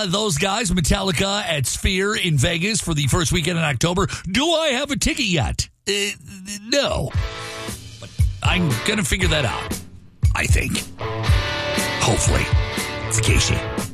those guys, Metallica at Sphere in Vegas for the first weekend in October. Do I have a ticket yet? No. But I'm going to figure that out, I think. Hopefully. It's Casey.